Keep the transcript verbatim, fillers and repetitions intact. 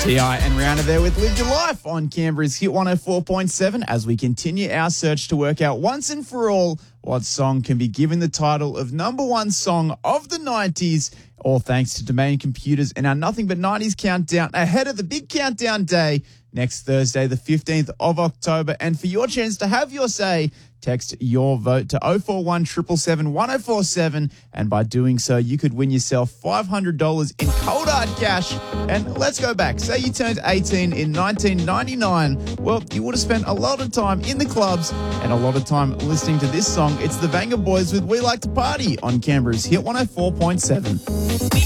T I and Rihanna there with Live Your Life on Canberra's Hit one oh four point seven as we continue our search to work out once and for all what song can be given the title of number one song of the nineties, all thanks to Domain Computers and our Nothing But nineties countdown ahead of the big countdown day next Thursday, the fifteenth of October. And for your chance to have your say, text your vote to oh four one, seven seven seven, one oh four seven, and by doing so, you could win yourself five hundred dollars in cold hard cash. And let's go back. Say you turned eighteen in nineteen ninety-nine. Well, you would have spent a lot of time in the clubs and a lot of time listening to this song. It's the Vanga Boys with We Like to Party on Canberra's Hit one oh four point seven.